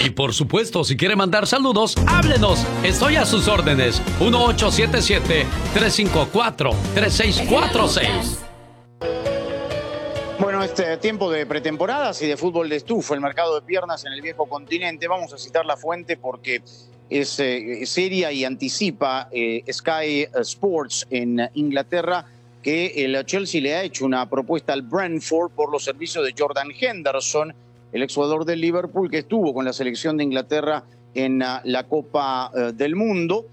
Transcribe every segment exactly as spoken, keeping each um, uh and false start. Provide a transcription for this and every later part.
Y por supuesto, si quiere mandar saludos, háblenos. Estoy a sus órdenes. uno ocho siete siete, tres cinco cuatro, tres seis cuatro seis. Bueno, este tiempo de pretemporadas y de fútbol de estufa, el mercado de piernas en el viejo continente, vamos a citar la fuente porque es eh, seria y anticipa eh, Sky Sports en Inglaterra que el Chelsea le ha hecho una propuesta al Brentford por los servicios de Jordan Henderson, el exjugador del Liverpool que estuvo con la selección de Inglaterra en uh, la Copa uh, del Mundo.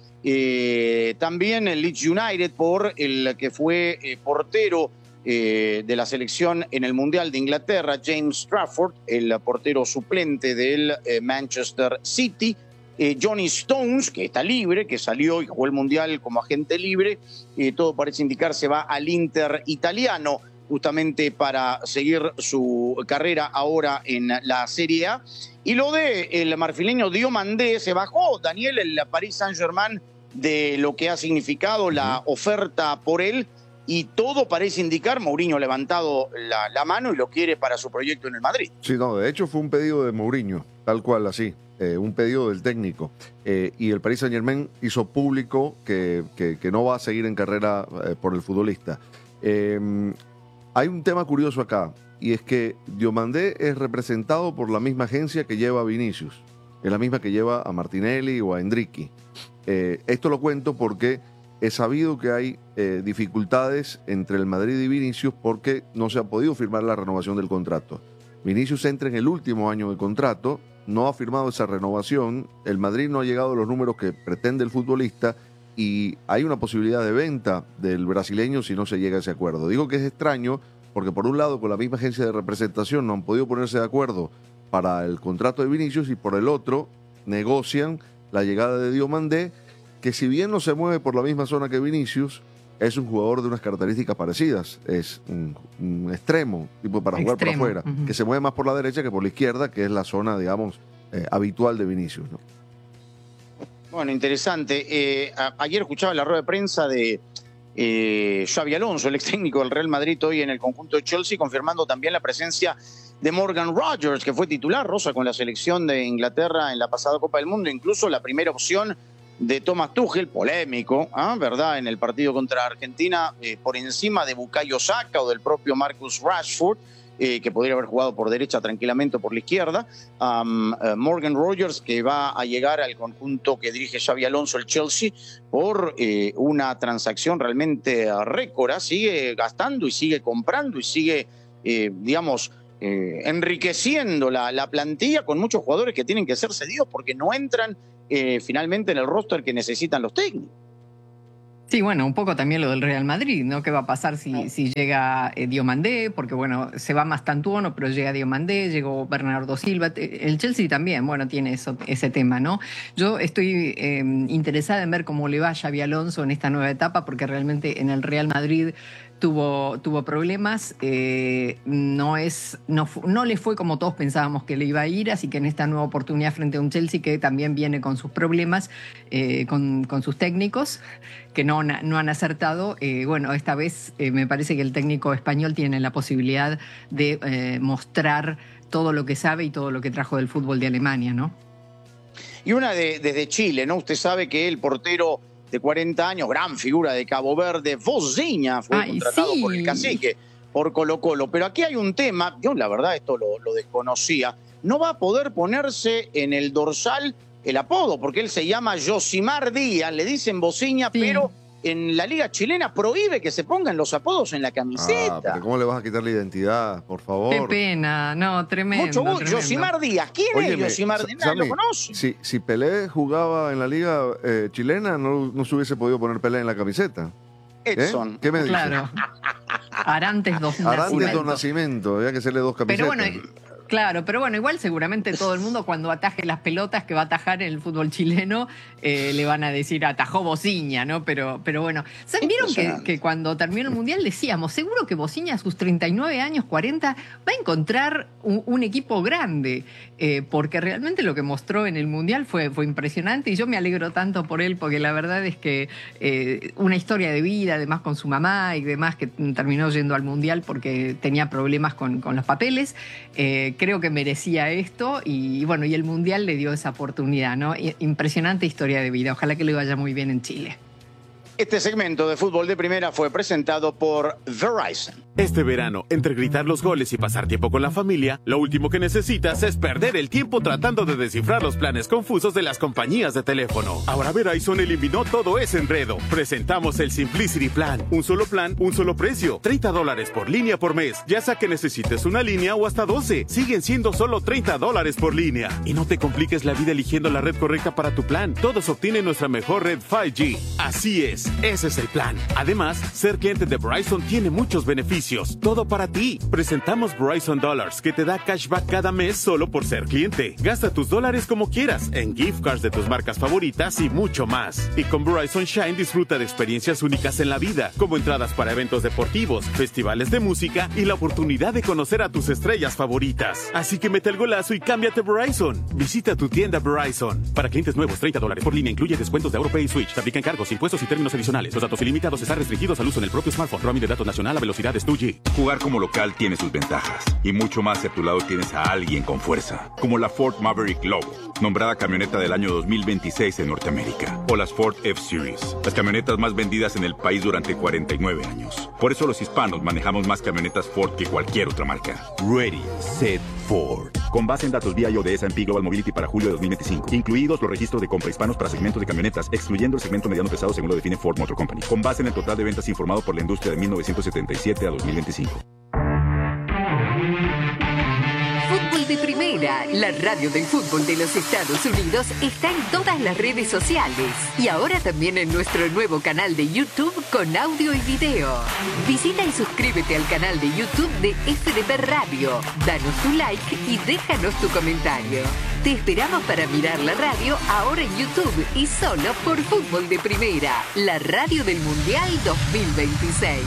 Eh, también el Leeds United por el que fue eh, portero Eh, de la selección en el Mundial de Inglaterra, James Trafford, el portero suplente del eh, Manchester City, eh, Johnny Stones, que está libre, que salió y jugó el Mundial como agente libre, eh, todo parece indicar se va al Inter italiano, justamente para seguir su carrera ahora en la Serie A. Y lo de el marfileño Diomandé, se bajó, Daniel, el Paris Saint-Germain, de lo que ha significado la oferta por él, y todo parece indicar, Mourinho ha levantado la, la mano y lo quiere para su proyecto en el Madrid. Sí, no, de hecho fue un pedido de Mourinho, tal cual así, eh, un pedido del técnico. Eh, y el Paris Saint-Germain hizo público que, que, que no va a seguir en carrera eh, por el futbolista. Eh, hay un tema curioso acá, y es que Diomandé es representado por la misma agencia que lleva a Vinicius, es la misma que lleva a Martinelli o a Endricky. Eh, esto lo cuento porque he sabido que hay eh, dificultades entre el Madrid y Vinicius porque no se ha podido firmar la renovación del contrato. Vinicius entra en el último año de contrato, no ha firmado esa renovación, el Madrid no ha llegado a los números que pretende el futbolista y hay una posibilidad de venta del brasileño si no se llega a ese acuerdo. Digo que es extraño porque por un lado con la misma agencia de representación no han podido ponerse de acuerdo para el contrato de Vinicius y por el otro negocian la llegada de Diomandé, que si bien no se mueve por la misma zona que Vinicius, es un jugador de unas características parecidas. Es un, un extremo, tipo para jugar Extremo. por afuera, uh-huh. que se mueve más por la derecha que por la izquierda, que es la zona, digamos, eh, habitual de Vinicius, ¿no? Bueno, interesante. Eh, a, ayer escuchaba la rueda de prensa de eh, Xabi Alonso, el ex técnico del Real Madrid, hoy en el conjunto de Chelsea, confirmando también la presencia de Morgan Rogers, que fue titular, Rosa, con la selección de Inglaterra en la pasada Copa del Mundo, incluso la primera opción de Thomas Tuchel, polémico, ¿eh? ¿verdad?, en el partido contra Argentina, eh, por encima de Bukayo Saka o del propio Marcus Rashford, eh, que podría haber jugado por derecha tranquilamente o por la izquierda. Um, uh, Morgan Rogers, que va a llegar al conjunto que dirige Xabi Alonso, el Chelsea, por eh, una transacción realmente récord, ¿eh? Sigue gastando y sigue comprando y sigue, eh, digamos, eh, enriqueciendo la, la plantilla con muchos jugadores que tienen que ser cedidos porque no entran Eh, finalmente en el roster que necesitan los técnicos. Sí, bueno, un poco también lo del Real Madrid, ¿no? ¿Qué va a pasar si, si llega eh, Diomandé? Porque, bueno, se va Mastantuono, pero llega Diomandé, llegó Bernardo Silva. El Chelsea también, bueno, tiene eso, ese tema, ¿no? Yo estoy eh, interesada en ver cómo le va a Xabi Alonso en esta nueva etapa, porque realmente en el Real Madrid tuvo, tuvo problemas, eh, no, es, no, no le fue como todos pensábamos que le iba a ir, así que en esta nueva oportunidad frente a un Chelsea que también viene con sus problemas, eh, con, con sus técnicos, que no, no han acertado, eh, bueno, esta vez eh, me parece que el técnico español tiene la posibilidad de eh, mostrar todo lo que sabe y todo lo que trajo del fútbol de Alemania, ¿no? Y una de, desde Chile, ¿no? Usted sabe que el portero de cuarenta años, gran figura de Cabo Verde, Vozinha, fue Ay, contratado sí. por el Cacique, por Colo Colo. Pero aquí hay un tema, yo la verdad esto lo, lo desconocía, no va a poder ponerse en el dorsal el apodo, porque él se llama Josimar Díaz, le dicen Vozinha, Sí. pero en la liga chilena prohíbe que se pongan los apodos en la camiseta. Ah, pero ¿cómo le vas a quitar la identidad? Por favor. Qué pena, no, tremendo. Mucho gusto. tremendo. Josimar Díaz, ¿quién Óyeme, es Josimar Díaz? ¿Nadie Sammy, lo conoce? Si, si Pelé jugaba en la liga eh, chilena, no, no se hubiese podido poner Pelé en la camiseta. ¿Eh? Edson. ¿Qué me dices? Claro. Arantes dos Arantes dos Nacimiento. Nacimiento, había que hacerle dos camisetas. Pero bueno, claro, pero bueno, igual seguramente todo el mundo cuando ataje las pelotas que va a atajar en el fútbol chileno, eh, le van a decir atajó Vozinha, ¿no? Pero, pero bueno, ¿saben? ¿Vieron que, que cuando terminó el Mundial decíamos, seguro que Vozinha a sus treinta y nueve años, cuarenta, va a encontrar un, un equipo grande? Eh, porque realmente lo que mostró en el Mundial fue, fue impresionante y yo me alegro tanto por él porque la verdad es que eh, una historia de vida, además con su mamá y demás, que terminó yendo al Mundial porque tenía problemas con, con los papeles, eh, creo que merecía esto y bueno, y el Mundial le dio esa oportunidad, ¿no? Impresionante historia de vida, ojalá que le vaya muy bien en Chile. Este segmento de Fútbol de Primera fue presentado por Verizon. Este verano, entre gritar los goles y pasar tiempo con la familia, lo último que necesitas es perder el tiempo tratando de descifrar los planes confusos de las compañías de teléfono. Ahora Verizon eliminó todo ese enredo. Presentamos el Simplicity Plan. Un solo plan, un solo precio. treinta dólares por línea por mes. Ya sea que necesites una línea o hasta doce. Siguen siendo solo treinta dólares por línea. Y no te compliques la vida eligiendo la red correcta para tu plan. Todos obtienen nuestra mejor red cinco G. Así es, ese es el plan. Además, ser cliente de Verizon tiene muchos beneficios. Todo para ti. Presentamos Verizon Dollars, que te da cashback cada mes solo por ser cliente. Gasta tus dólares como quieras, en gift cards de tus marcas favoritas y mucho más. Y con Verizon Shine disfruta de experiencias únicas en la vida, como entradas para eventos deportivos, festivales de música y la oportunidad de conocer a tus estrellas favoritas. Así que mete el golazo y cámbiate Verizon. Visita tu tienda Verizon. Para clientes nuevos, treinta dólares por línea incluye descuentos de AuroPay y Switch. Se aplican cargos, impuestos y términos adicionales. Los datos ilimitados están restringidos al uso en el propio smartphone. Roaming de datos nacional a velocidades dos G. Jugar como local tiene sus ventajas y mucho más si a tu lado tienes a alguien con fuerza, como la Ford Maverick Lobo, nombrada camioneta del año dos mil veintiséis en Norteamérica, o las Ford F-Series, las camionetas más vendidas en el país durante cuarenta y nueve años. Por eso los hispanos manejamos más camionetas Ford que cualquier otra marca. Ready, Set, Ford. Con base en datos V I O de S and P Global Mobility para julio de dos mil veinticinco, incluidos los registros de compra hispanos para segmentos de camionetas, excluyendo el segmento mediano pesado según lo define Ford Motor Company. Con base en el total de ventas informado por la industria de mil novecientos setenta y siete a dos mil veinticinco. Fútbol de Primera, la radio del fútbol de los Estados Unidos, está en todas las redes sociales y ahora también en nuestro nuevo canal de YouTube con audio y video. Visita y suscríbete al canal de YouTube de F D P Radio, danos tu like y déjanos tu comentario. Te esperamos para mirar la radio ahora en YouTube y solo por Fútbol de Primera, la radio del Mundial dos mil veintiséis.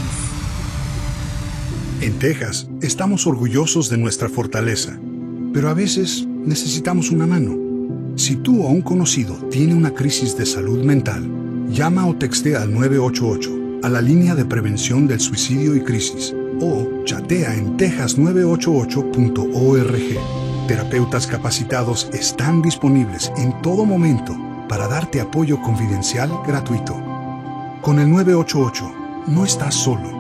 En Texas, estamos orgullosos de nuestra fortaleza, pero a veces necesitamos una mano. Si tú o un conocido tiene una crisis de salud mental, llama o textea al nueve ocho ocho, a la línea de prevención del suicidio y crisis, o chatea en texas nueve ocho ocho punto org. Terapeutas capacitados están disponibles en todo momento para darte apoyo confidencial gratuito. Con el nueve ocho ocho, no estás solo.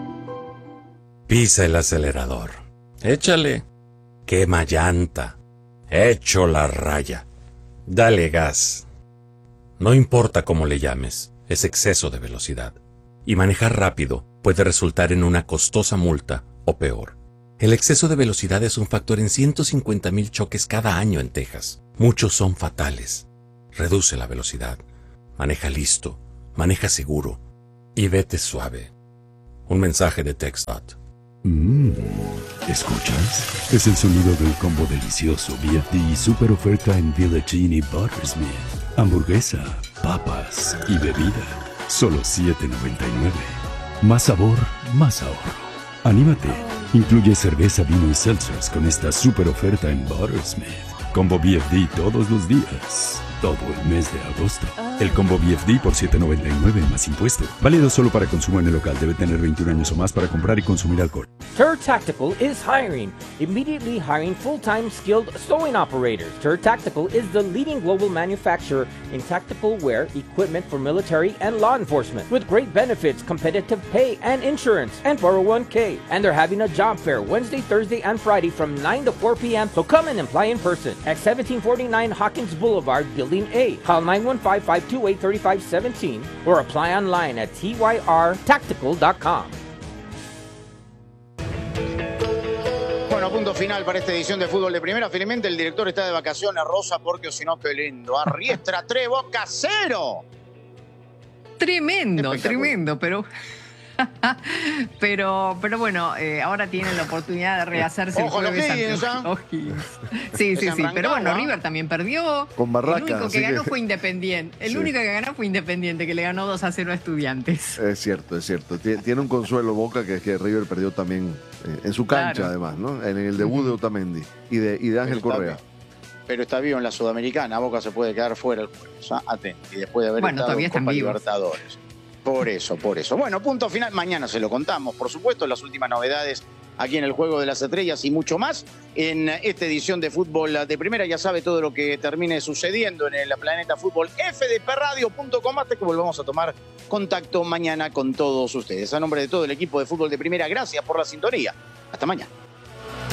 Pisa el acelerador. Échale. Quema llanta. Echo la raya. Dale gas. No importa cómo le llames, es exceso de velocidad. Y manejar rápido puede resultar en una costosa multa o peor. El exceso de velocidad es un factor en ciento cincuenta mil choques cada año en Texas. Muchos son fatales. Reduce la velocidad. Maneja listo. Maneja seguro. Y vete suave. Un mensaje de TxDOT. Mmm, ¿escuchas? Es el sonido de un combo delicioso V F D y super oferta en Village Inn y Buttersmith. Hamburguesa, papas y bebida. Solo siete noventa y nueve. Más sabor, más ahorro. Anímate. Incluye cerveza, vino y seltzers con esta super oferta en Buttersmith. Combo V F D todos los días. Todo el mes de agosto. El combo V F D por siete noventa y nueve más impuesto. Válido solo para consumo en el local. Debe tener veintiún años o más para comprar y consumir alcohol. Tur Tactical is hiring. Immediately hiring full-time skilled sewing operators. Tur Tactical is the leading global manufacturer in tactical wear equipment for military and law enforcement. With great benefits, competitive pay, and insurance, and four oh one k. And they're having a job fair Wednesday, Thursday, and Friday from nine to four p.m. So come and apply in person at seventeen forty-nine Hawkins Boulevard, Building A. Call nine one five, five two eight, three five one seven or apply online at T Y R tactical dot com. Bueno, punto final para esta edición de Fútbol de Primera. Finalmente el director está de vacaciones, Rosa, porque si no, qué lindo. Arriestra tres, Boca cero. Tremendo, tremendo, pero... pero, pero bueno, eh, ahora tienen la oportunidad de rehacerse Ojo, el jueves ante O'Higgins, O'Higgins. Sí, sí, sí. Pero bueno, River también perdió. Con Barraca. El único que ganó que... fue Independiente. El sí. único que ganó fue Independiente, que le ganó dos a cero a Estudiantes. Es cierto, es cierto. Tiene un consuelo Boca, que es que River perdió también eh, en su cancha, claro. Además, ¿no? En el debut de Otamendi y de, y de Ángel pero Correa. Está, pero está vivo en la Sudamericana. Boca se puede quedar fuera el jueves. ¿Ah? Atento. Y después de haber bueno, estado en Copa vivos. Libertadores. Por eso, por eso. Bueno, punto final. Mañana se lo contamos. Por supuesto, las últimas novedades aquí en el Juego de las Estrellas y mucho más en esta edición de Fútbol de Primera. Ya sabe todo lo que termine sucediendo en el Planeta Fútbol, f d p radio punto com, hasta que volvamos a tomar contacto mañana con todos ustedes. A nombre de todo el equipo de Fútbol de Primera, gracias por la sintonía. Hasta mañana.